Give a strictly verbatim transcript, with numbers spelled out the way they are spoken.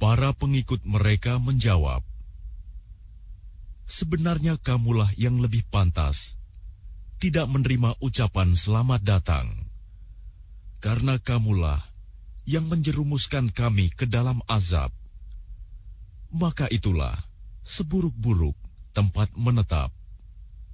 Para pengikut mereka menjawab, "Sebenarnya kamulah yang lebih pantas tidak menerima ucapan selamat datang, karena kamulah yang menjerumuskan kami ke dalam azab. Maka itulah seburuk-buruk tempat menetap."